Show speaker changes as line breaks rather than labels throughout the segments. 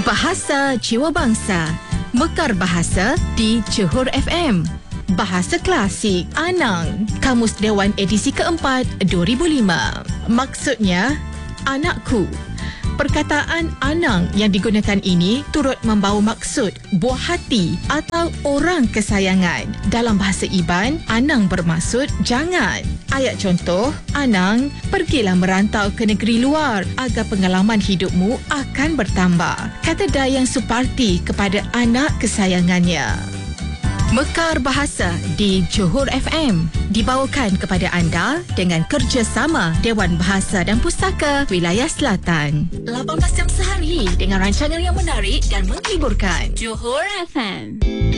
Bahasa Jiwa Bangsa. Mekar Bahasa di Johor FM. Bahasa Klasik Anang. Kamus Dewan edisi keempat 2005. Maksudnya, anakku. Perkataan anang yang digunakan ini turut membawa maksud buah hati atau orang kesayangan. Dalam bahasa Iban, anang bermaksud jangan. Ayat contoh, anang, pergilah merantau ke negeri luar agar pengalaman hidupmu akan bertambah. Kata Dayang Suparti kepada anak kesayangannya. Mekar Bahasa di Johor FM dibawakan kepada anda dengan kerjasama Dewan Bahasa dan Pustaka Wilayah Selatan. 18 jam sehari dengan rancangan yang menarik dan menghiburkan.
Johor FM.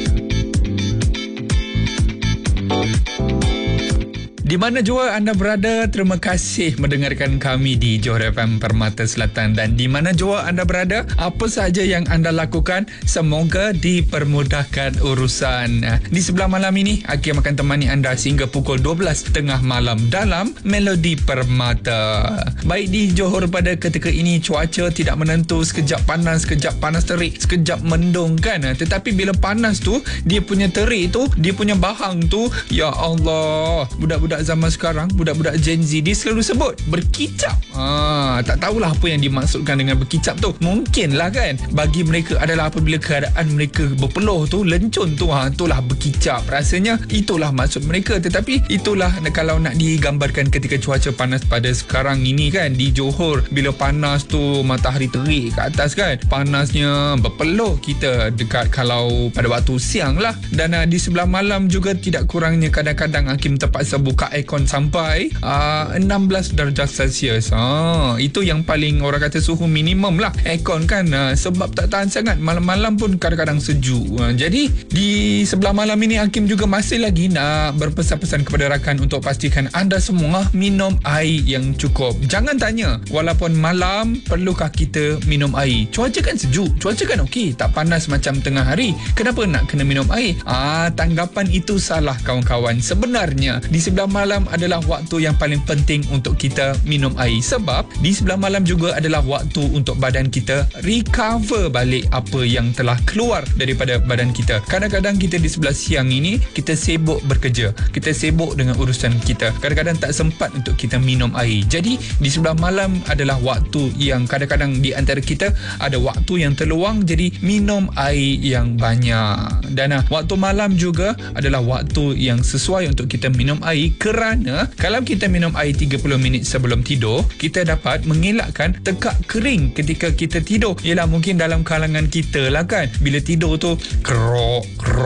Di mana jua anda berada, terima kasih mendengarkan kami di Johor FM Permata Selatan. Dan di mana jua anda berada, apa sahaja yang anda lakukan, semoga dipermudahkan urusan. Di sebelah malam ini, Hakim akan temani anda sehingga pukul 12.30 malam dalam Melodi Permata. Baik, di Johor pada ketika ini cuaca tidak menentu, sekejap panas terik, sekejap mendung kan. Tetapi bila panas tu, dia punya terik tu, dia punya bahang tu, ya Allah, budak-budak zaman sekarang, budak-budak Gen Z, dia selalu sebut berkicap. Tak tahulah apa yang dimaksudkan dengan berkicap tu. Mungkinlah kan, bagi mereka adalah apabila keadaan mereka berpeluh tu, lencun tu, itulah berkicap. Rasanya itulah maksud mereka. Tetapi itulah kalau nak digambarkan ketika cuaca panas pada sekarang ini kan, di Johor bila panas tu, matahari terik ke atas kan, panasnya berpeluh kita dekat kalau pada waktu siang lah. Dan di sebelah malam juga tidak kurangnya kadang-kadang Hakim terpaksa buka aircon sampai 16 darjah Celsius. Itu yang paling orang kata suhu minimum lah aircon kan, sebab tak tahan sangat. Malam-malam pun kadang-kadang sejuk. Jadi di sebelah malam ini Hakim juga masih lagi nak berpesan-pesan kepada rakan untuk pastikan anda semua minum air yang cukup. Jangan tanya, walaupun malam, perlukah kita minum air? Cuaca kan sejuk, cuaca kan okey, tak panas macam tengah hari, kenapa nak kena minum air? Tanggapan itu salah kawan-kawan. Sebenarnya di sebelah malam adalah waktu yang paling penting untuk kita minum air, sebab di sebelah malam juga adalah waktu untuk badan kita recover balik apa yang telah keluar daripada badan kita. Kadang-kadang kita di sebelah siang ini kita sibuk bekerja, kita sibuk dengan urusan kita, kadang-kadang tak sempat untuk kita minum air. Jadi di sebelah malam adalah waktu yang kadang-kadang di antara kita ada waktu yang terluang, jadi minum air yang banyak. Dan waktu malam juga adalah waktu yang sesuai untuk kita minum air, kerana kalau kita minum air 30 minit sebelum tidur, kita dapat mengelakkan tekak kering ketika kita tidur. Yelah, mungkin dalam kalangan kita lah kan, bila tidur tu kerok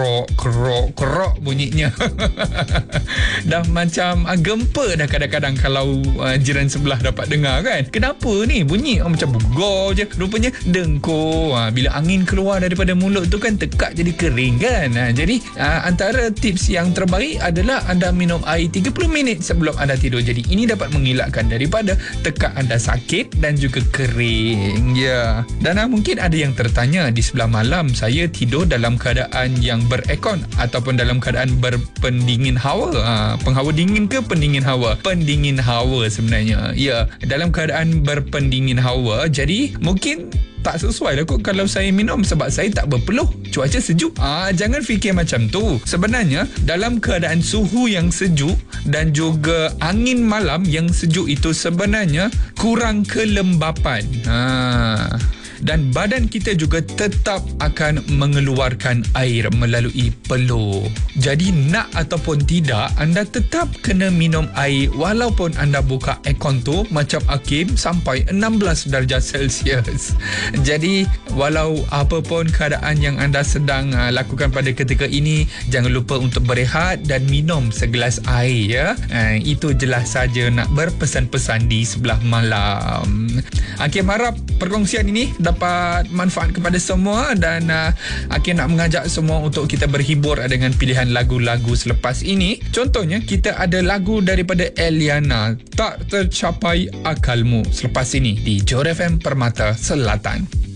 bunyinya. Dah macam gempa dah kadang-kadang kalau jiran sebelah dapat dengar kan. Kenapa ni bunyi macam bugor je, rupanya dengkur. Bila angin keluar daripada mulut tu kan, tekak jadi kering kan. Jadi antara tips yang terbaik adalah anda minum air 30 minit sebelum anda tidur. Jadi ini dapat mengelakkan daripada tekak anda sakit dan juga kering. Ya. Dan mungkin ada yang tertanya, di sebelah malam saya tidur dalam keadaan yang berekon ataupun dalam keadaan berpendingin hawa. Penghawa dingin ke pendingin hawa? Pendingin hawa sebenarnya. Ya, dalam keadaan berpendingin hawa. Jadi mungkin tak sesuai lah kot kalau saya minum, sebab saya tak berpeluh, cuaca sejuk. Jangan fikir macam tu. Sebenarnya dalam keadaan suhu yang sejuk dan juga angin malam yang sejuk itu sebenarnya kurang kelembapan. Dan badan kita juga tetap akan mengeluarkan air melalui peluh. Jadi nak ataupun tidak, anda tetap kena minum air walaupun anda buka aircon tu macam Hakim sampai 16 darjah Celsius. Jadi walau apapun keadaan yang anda sedang lakukan pada ketika ini, jangan lupa untuk berehat dan minum segelas air ya. Itu jelas saja nak berpesan-pesan di sebelah malam. Hakim harap perkongsian ini dapat manfaat kepada semua, dan Hakim nak mengajak semua untuk kita berhibur dengan pilihan lagu-lagu selepas ini. Contohnya kita ada lagu daripada Eliana, Tak Tercapai Akalmu, selepas ini di Johor FM Permata Selatan.